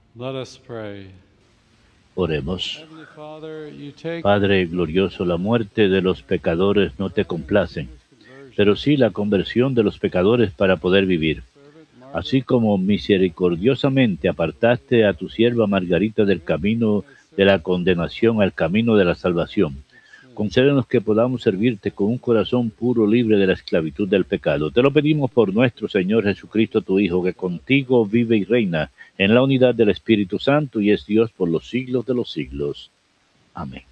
Let us pray. Oremos. Heavenly Father, you take Padre glorioso, la muerte de los pecadores no te complacen, pero sí la conversión de los pecadores para poder vivir. Así como misericordiosamente apartaste a tu sierva Margarita del camino de la condenación al camino de la salvación, concédenos que podamos servirte con un corazón puro, libre de la esclavitud del pecado. Te lo pedimos por nuestro Señor Jesucristo, tu Hijo, que contigo vive y reina en la unidad del Espíritu Santo y es Dios por los siglos de los siglos. Amén.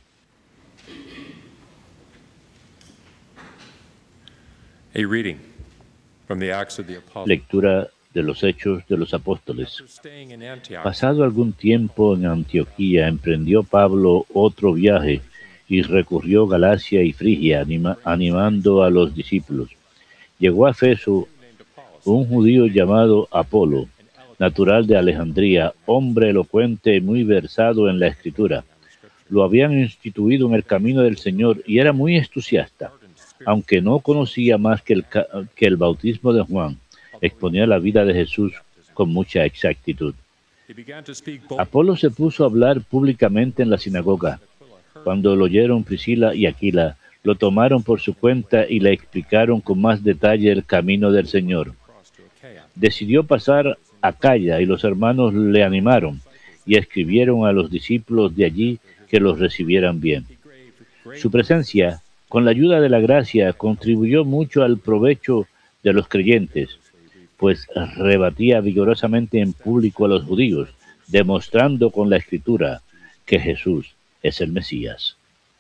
A reading from the Acts of the Apostles. Lectura de los Hechos de los Apóstoles. After staying in Antioch, Pasado algún tiempo en Antioquía, emprendió Pablo otro viaje y recorrió Galacia y Frigia, animando a los discípulos. Llegó a Efeso un judío llamado Apolo, natural de Alejandría, hombre elocuente y muy versado en la Escritura. Lo habían instituido en el camino del Señor y era muy entusiasta, aunque no conocía más que el bautismo de Juan. Exponía la vida de Jesús con mucha exactitud. he began to speak boldly. Apolo se puso a hablar públicamente en la sinagoga. Cuando lo oyeron Priscila y Aquila, lo tomaron por su cuenta y le explicaron con más detalle el camino del Señor. Across to Achaia. Decidió pasar a Acaya y los hermanos le animaron y escribieron a los discípulos de allí que los recibieran bien. Su presencia, con la ayuda de la gracia, contribuyó mucho al provecho de los creyentes, pues rebatía vigorosamente en público a los judíos, demostrando con la Escritura que Jesús es el Mesías.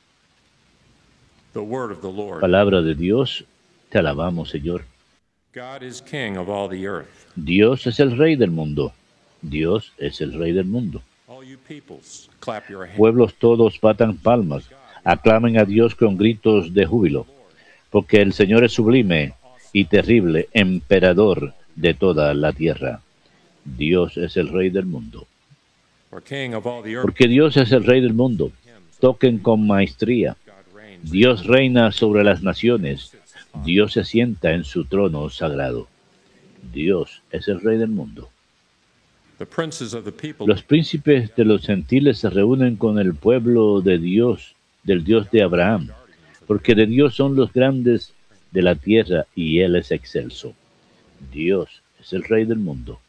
The word of the Lord. Palabra de Dios, te alabamos, Señor. God is king of all the earth. Dios es el Rey del mundo. Dios es el Rey del mundo. All you peoples, clap your hands. Pueblos todos batan palmas, aclamen a Dios con gritos de júbilo, porque el Señor es sublime y terrible, emperador de toda la tierra. Dios es el Rey del mundo. For king of all the earth, Porque Dios es el Rey del mundo. Toquen con maestría. God reigns. Dios reina sobre las naciones. Dios se sienta en su trono sagrado. Dios es el Rey del mundo. The princes of the people Los príncipes de los gentiles se reúnen con el pueblo de Dios, del Dios de Abraham, porque de Dios son los grandes de la tierra y Él es excelso. Dios es el Rey del mundo.